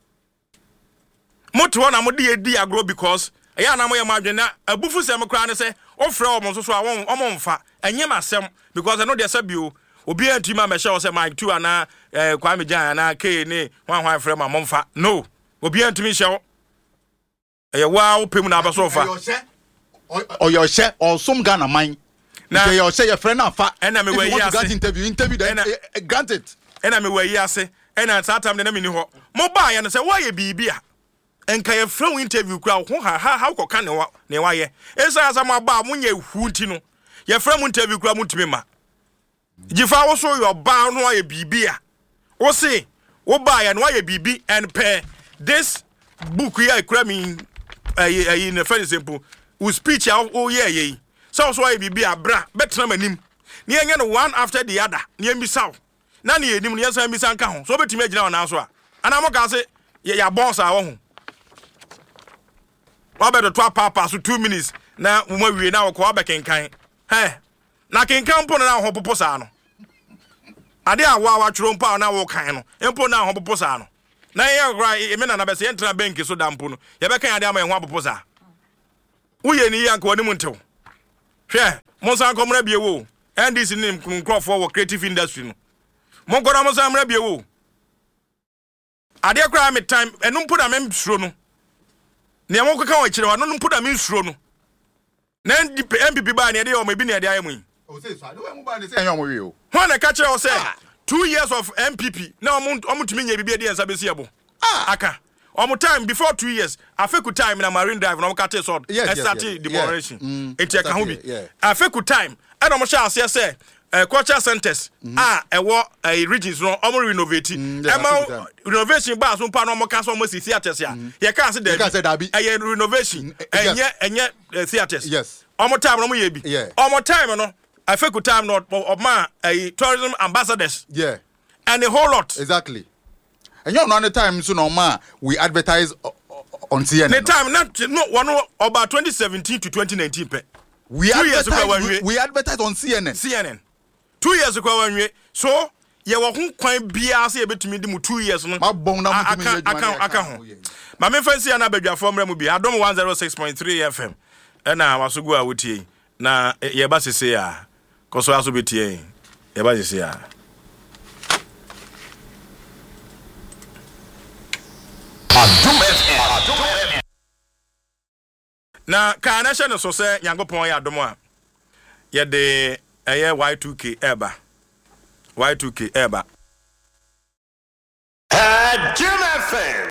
Motu wana modi di agro because ya na mo ya madwena abufu sem kra ne say ofre o mo so so awon o mo mfa enye masem because I know dey say bio obi antima me share say Mike two ana eh Kwame Jan ana K ne hwan hwan frɛ ma mo mfa no obi antimi share eh wa wo pem na abaso fa or your share or some Ghana mine na your share your friend afa ena me we yi ase interview interview then grant it ena me we yi ase ena that time na me ni ho mo ba ya no say why bibi a enka ye frɛ interview kura ho ha ha how ko ne wa ne wa ye esa asa mo ba mo nya hu nti no ye frɛ mo interview kura mo ntimi ma gifa wo so your ba no ye bibi a wo say wo ba ya no ye bibi and pair this book here kura me eh in a very simple we speech oh yeah yeah so so e bibi abra betra manim ne yenye no one after the other ne mi saw na ne yenim ne yesan mi san ka ho so betimi agina ona so a ana mo ka se ya boss a wo ho wa be do to papa so two minutes na mo wie na wo ko ba kenkan he na kenkan po na ho popo sa no ade a wa wa tworo mpa na wo kan no empo na ho popo sa no na ye gra e me na na be se entra bank so dampo no ye be kan ade ama ye ho popo sa wo ye ni yanka woni mu ntew hwe mo san komra bie wo N D C nim nkrofo wo creative industry no mo gora mo san mra bie wo ade kra me time enum pu da me suro no ne mo ko kan wa kire wa no pu da me suro no na M P P ba ne de o me bi ne de ayemu o say so ade we mu ba ne say anyom we o ho na ka kire o say two years of M P P na omo omo tumi nya bibia de ensa be siebo aka omo time before two years afeku time na Marine Drive na omo ka take sword yes, start yes, demolition mm, enti aka ho bi yeah. afeku time and omo sha ase say uh, culture centers mm. ah ewo uh, regions no omo renovate mm, yeah, ema renovation ba so pa no omo ka so omo si theaters ya mm. ye ka se dabi eh renovation enye enye theaters yes omo time no omo ye bi omo time no afeku time no omo uh, tourism ambassadors yeah and a whole lot exactly and you know the time so no ma we advertise on C N N the time not no one about twenty seventeen to twenty nineteen pe we advertise we, we advertise on C N N C N N two years ago when we so ye wo ho kwan bia se ye betumi di mu two years no ma bon na mutumi ye aka aka ho ma me fancy na badwafo mra mu bi adom one oh six point three F M na wasogu a wotie na ye ba sese ya koso aso betie ye ba sese ya Adum F M. na ka na hye no so se Nyankopon ya adom a ye de eye Y two K eba Y two K eba Adum F M.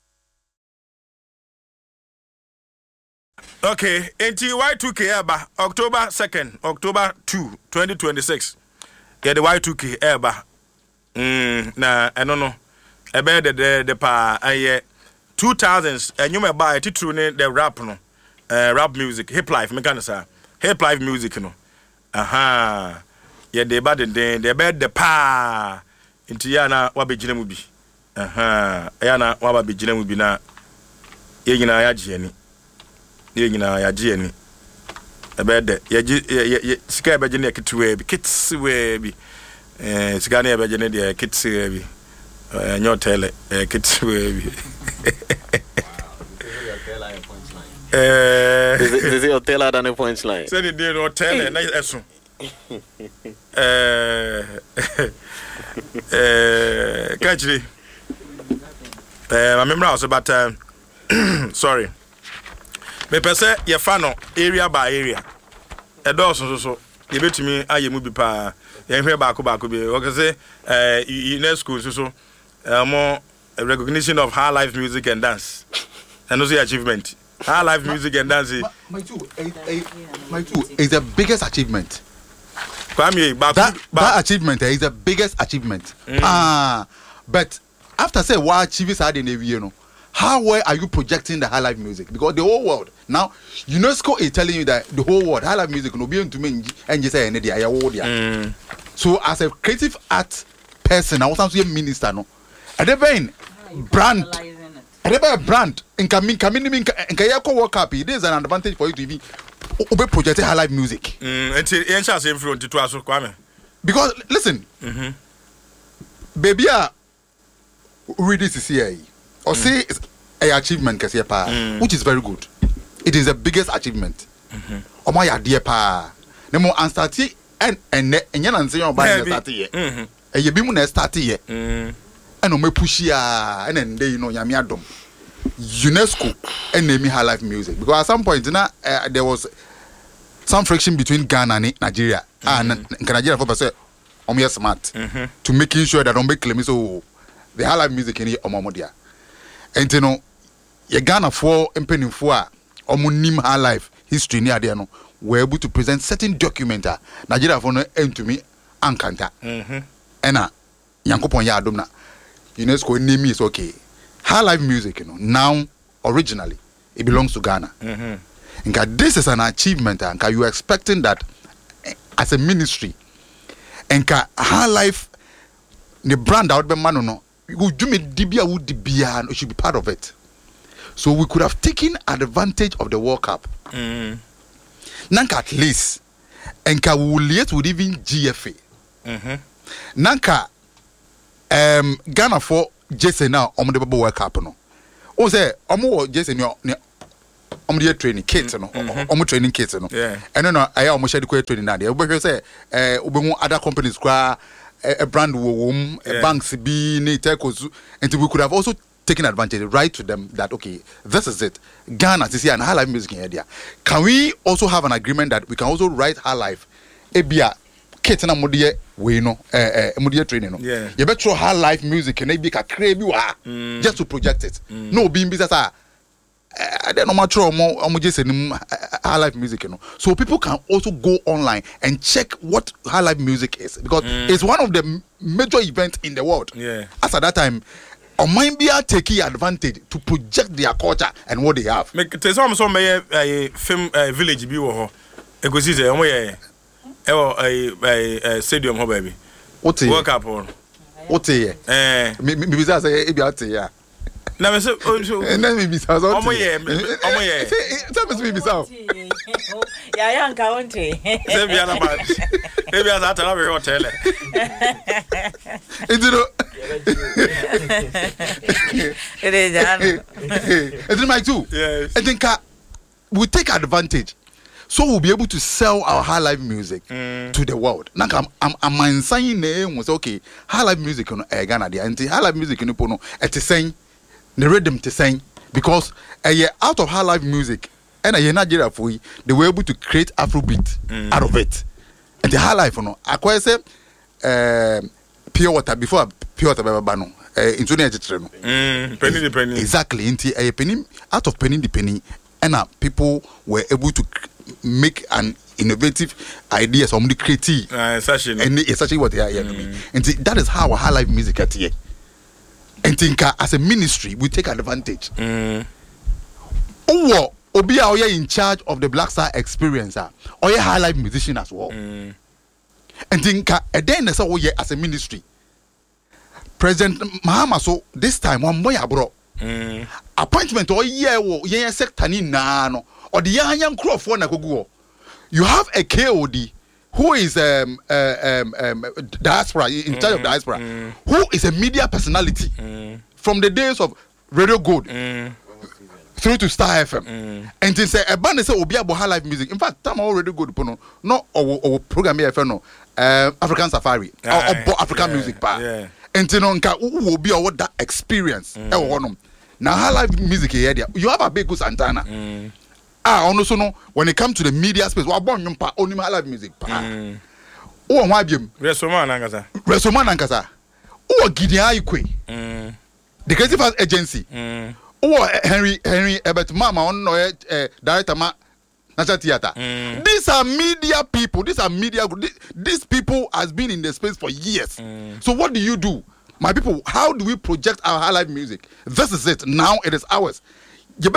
okay enti Y two K eba October second October second twenty twenty-six ye de Y two K eba mm na eno no ebe de de de pa aye two thousands enyum eba titru ne the rap no uh, rap music hip life me kan say hip life music no aha ye de ba de de de be de pa nti ya na wa begina mu bi aha ya na wa ba begina mu bi na ye nyina ya je ani ye nyina ya je ani ebe de ye ye sika ebe je ne kitwe bi kitwe bi eh sika ne ebe je ne de kitwe bi eh nyo tele eh kitwe bi eh is it hotel at a punchline say the day hotel na eso eh eh kachiri eh my memory also but uh, sorry me pese ye fa no area by area e do so so ye betumi ayemu bi pa ye hwe ba ko ba ko bi o ke say eh UNESCO so so mo recognition of high life music and dance and also achievement high life music and dance my two my two is the biggest achievement Kwame, that, that achievement is the biggest achievement mm. ah but after say what achievements are in the you know how well are you projecting the high life music because the whole world now UNESCO is telling you that the whole world high life music no be able to me and just say any day mm. so as a creative art person I was also a minister no and then brand and then brand in coming coming in in work up it is an advantage for you to be obe project high life music mm enti en chance in front to aso Kwame because listen mhm baby a read this here or say a achievement kase pa which is very good it is the biggest achievement mhm omo ya de pa ne mo anstati en en enye na nse yon ba na start here mhm e ye bi mu na start here mhm and o me push ya and then they you know yami adom UNESCO and name high life music because at some point na uh, there was some friction between Ghana and Nigeria mm-hmm. and Nigeria for say om yes smart mm-hmm. to making sure that don't make claim so the high life music in omomodia and you know ye Ghana for empenin for omonim high life history near there no were able to present certain documenta Nigeria for no end to me ankanta mhm ena yankopon ya adom na UNESCO name is okay high life music you know now originally it belongs to Ghana mhm Nka, this is an achievement. Nka, you are expecting that as a ministry. Nka, High Life, the brand out be man no. You do me dibia would dibia and should be part of it. So we could have taken advantage of the World Cup. Mm. Nanka at least, Nka we will liaise with even G F A. Mm-hmm. Nanka, um, Ghana for Jason now on the World Cup no. O say, omo Jason no, omo the training kids no, omo training kids no. Yeah. And no, I omo share the training now. We say, eh, we other companies kwa a brand wom, a banks be ne telcos, and we could have also taken advantage, right to them that okay, this is it. Ghana is here and High Life Music in area. Can we also have an agreement that we can also write High Life? Ebia Ketana Modie we know eh Modie training no. Yeah. You better High Life Music and maybe ka crave you are just to project it. Mm. No being business ah. I don't know much more just High Life Music, you know. So people can also go online and check what High Life Music is because mm. it's one of the major events in the world. Yeah. As at that time, or might be taking advantage to project their culture and what they have. Make there's some some a film village be wo e go see say omo ye e a stadium ho baby. What World Cup on. What ye? Eh me me say e be out here. Na me say and then me be say so. Omo ye omo ye. Say me be so. Ya ya nka wonte. Say be ana ba. E be ana tell me hotel. Indiro. It is done. It's my too. Yes. I think uh, we take advantage. So we'll be able to sell our High Life music mm. to the world. Now I'm I'm I'm saying name was okay. High Life music no e Ghana dia. Anti High Life music no no e te saying the rhythm te saying because a year out of High Life music and a year Nigeria for they were able to create Afrobeat mm. out of it. And the High Life no akwa say uh, pure water before pure water baba no eh into na chitre no mm penny the penny exactly into a penny out of penny the penny and uh, people were able to make an innovative idea some creative uh, such and it's actually what they are here mm. and that is how our High Life music at here and think uh, as a ministry we take advantage mm. oh obi are in charge of the Black Star experience uh, or a High Life musician as well mm. and think uh, and then that's all as a ministry President Mahama so this time one boy abro mm. appointment or year wo yen sector ni na no or the young young crop for na gogo you have a K O D who is um, uh, um, um diaspora in mm. charge of diaspora mm. who is a media personality mm. from the days of Radio Gold mm. through to Star F M mm. and they say a band say obi abo High Life music in fact time already good pono no or or program here no uh, African Safari or, or African yeah, music pa yeah. And you know, who be or that experience. Mm. Now, High Life music here, you have a big good Santana. Mm. Ah, also know when it comes to the media space, what born pa only High Life music. Mm. Oh, why be Resoman Angasa? Resoman Angasa. Oh, Gideon Ikwe. Mm. The Creative Arts Agency. Mm. Oh, Henry Henry Ebert Mama on no uh, director ma National Theatre. Mm. These are media people. These are media. These, these people has been in the space for years. Mm. So what do you do, my people? How do we project our High Life music? This is it. Now it is ours. How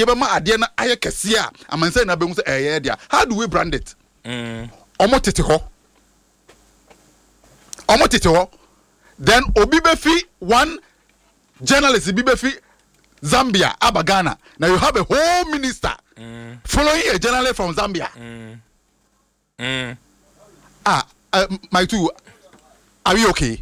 do we brand it? Mm. Then Obibefi one journalist Obibefi Zambia Abagana. Now you have a whole minister. Mm. Following a journalist from Zambia. Mm. Mm. Ah, uh, my two, are we okay?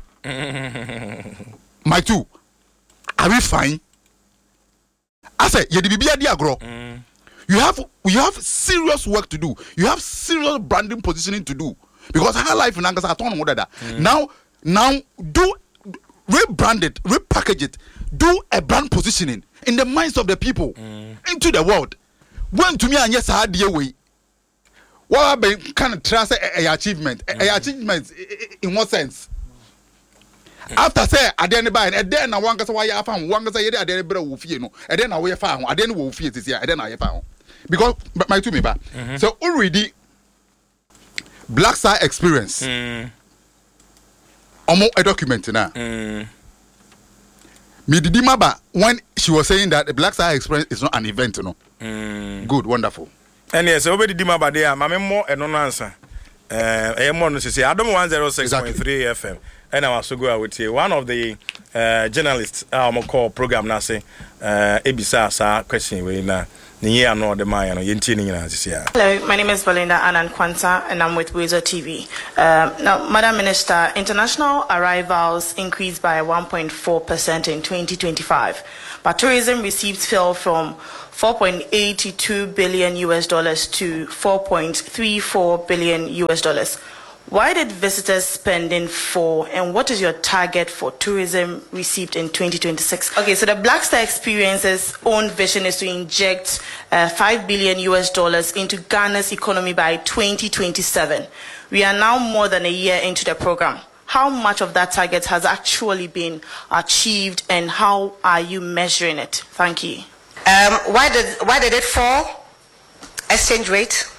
My two, are we fine? I said, you mm. You have you have serious work to do. You have serious branding positioning to do because High Life in Angasa don't know that. Now, now do rebrand it, repackage it, do a brand positioning in the minds of the people mm. into the world. When to me and yes, I had the way. What been kind of trust a achievement? A achievement in what sense? After say, I didn't buy it, and then I want to say, why I found one say, I didn't better wolf, you know, and then I will found, I didn't wolf it this year, and then I found. Because, but my two me back. So already, Black Star experience. Mm. Almost a document now. Mm. Me did maba when she was saying that the Black Star experience is not an event, you know. Mm. Good, wonderful. And yes, already Dima Badia, Mamma more and no answer. Uh, I am on to say, I don't one zero six point three F M. And I was to go with you. One of the uh, journalists, I'm call program now say, uh, Ebisa, sa question we na. Hello, my name is Belinda Anand Kwanta and I'm with Weezer T V. Um, now, Madam Minister, international arrivals increased by one point four percent in twenty twenty-five, but tourism receipts fell from four point eight two billion U S dollars to four point three four billion U S dollars. Why did visitors spending fall, and what is your target for tourism received in twenty twenty-six? Okay, so the Black Star Experience's own vision is to inject uh, five billion U S dollars into Ghana's economy by twenty twenty-seven. We are now more than a year into the program. How much of that target has actually been achieved, and how are you measuring it? Thank you. Um, why did why did it fall? Exchange rate.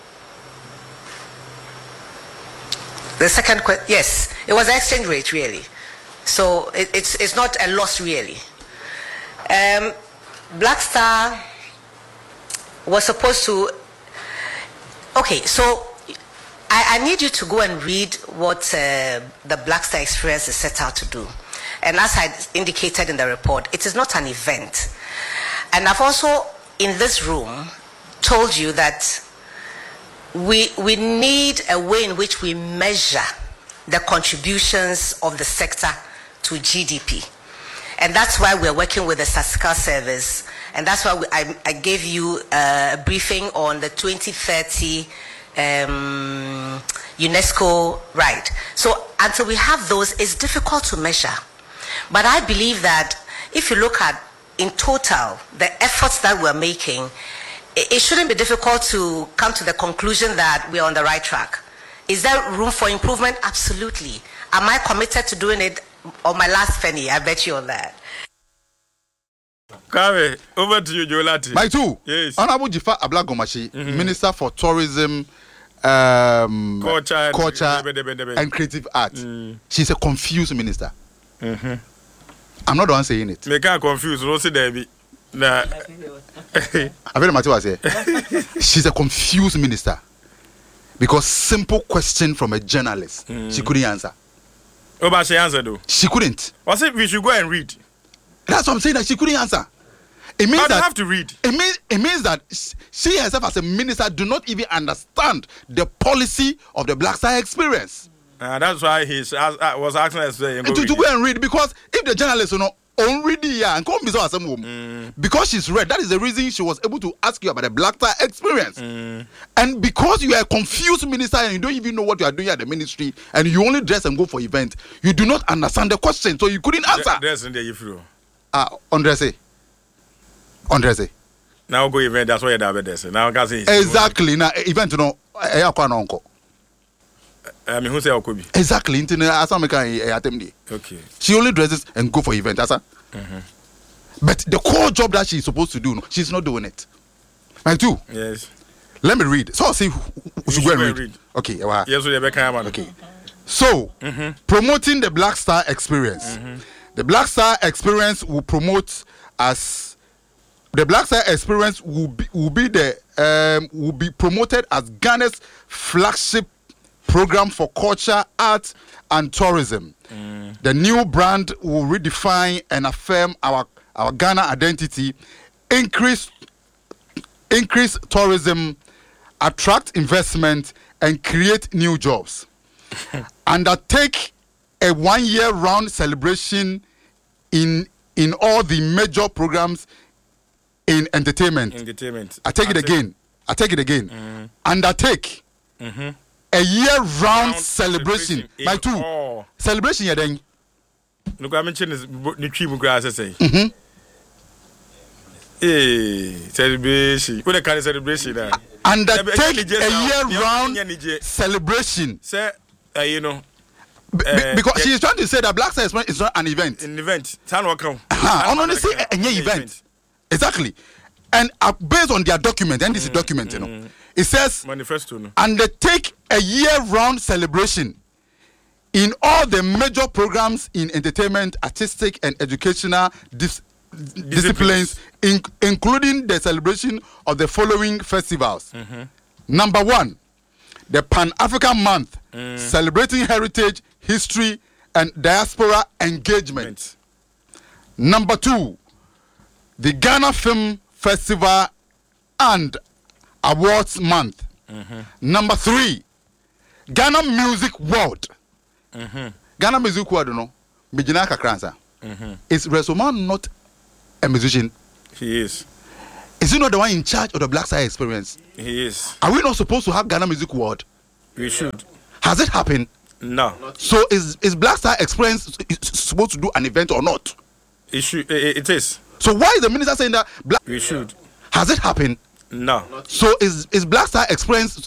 The second question, yes, it was exchange rate really, so it, it's it's not a loss really. Um, Black Star was supposed to. Okay, so I, I need you to go and read what uh, the Black Star Experience is set out to do, and as I indicated in the report, it is not an event, and I've also in this room told you that. We, we need a way in which we measure the contributions of the sector to G D P. And that's why we're working with the statistical service. And that's why we, I, I gave you a briefing on the twenty thirty um, UNESCO right. So until we have those, it's difficult to measure. But I believe that if you look at, in total, the efforts that we're making, it shouldn't be difficult to come to the conclusion that we're on the right track. Is there room for improvement? Absolutely. Am I committed to doing it on my last penny? I bet you on that. Kare, over to you, Jolati. My two. Yes. Honorable Jifa Ablagomashi, mm-hmm. Minister for Tourism, um, Culture, and, culture debe, debe, debe. and Creative Arts. Mm. She's a confused minister. Mm-hmm. I'm not the one saying it. Me can't confuse. Don't say Debbie. Nah. I very much was here. She's a confused minister because simple question from a journalist mm. she couldn't answer. Oh, but she answered though. She couldn't. Was it we should go and read? That's what I'm saying. That she couldn't answer. It means but that you have to read. It means it means that she herself as a minister do not even understand the policy of the Black Star Experience. Uh, that's why he was asking us to, to, to go and read, because if the journalist you know already yeah and come mm. because she's read, that is the reason she was able to ask you about the Black Star Experience. Mm. And because you are a confused minister and you don't even know what you are doing at the ministry and you only dress and go for events, you do not understand the question, so you couldn't answer. Dress in there if you ah Andrese Andrese now go event, that's why you're there. Now I can say exactly now event no eh akwa uncle. I mean, who say Okobi? Exactly. Okay. She only dresses and go for events. Mm-hmm. But the core job that she's supposed to do, she's not doing it. My two. Yes. Let me read. So I'll see who, who should go and read. read. Okay. Well, yes, we have okay. So, mm-hmm. promoting the Black Star Experience. Mm-hmm. The Black Star Experience will promote as the Black Star Experience will be will be the um, will be promoted as Ghana's flagship program for culture, art, and tourism. Mm. The new brand will redefine and affirm our, our Ghana identity, increase, increase tourism, attract investment, and create new jobs. Undertake a one-year round celebration in, in all the major programs in entertainment. Entertainment. I take I it take again. I take it again. Mm. Undertake. Mm-hmm. A year-round celebration. My two oh. celebration. Yeah, then. Look, I mentioned this. The tree will grass. I say. Mm-hmm. Hey, celebration. What a kind of celebration? That undertake a year-round celebration. Say, uh, you know, B- uh, because yeah. she is trying to say that Black Star Experience is not an event. An event. Time will come. I want to say a new event. event. Exactly. And uh, based on their document, and this mm, is document, mm, you know, mm. it says manifesto. No? Undertake a year-round celebration in all the major programs in entertainment, artistic, and educational dis- disciplines, in, including the celebration of the following festivals. Mm-hmm. Number one, the Pan-African Month, mm. celebrating heritage, history, and diaspora engagement. Number two, the Ghana Film Festival and Awards Month. Mm-hmm. Number three, Ghana Music World. Mm-hmm. Ghana Music World, you know, Mijina Kakransa. Mm-hmm. Is Resoman not a musician? He is. Is he not the one in charge of the Black Star Experience? He is. Are we not supposed to have Ghana Music World? We should. Has it happened? No. So is is Black Star Experience supposed to do an event or not? It should. It, it is. So why is the minister saying that Black? We should. Has it happened? No. So is is Black Star Experience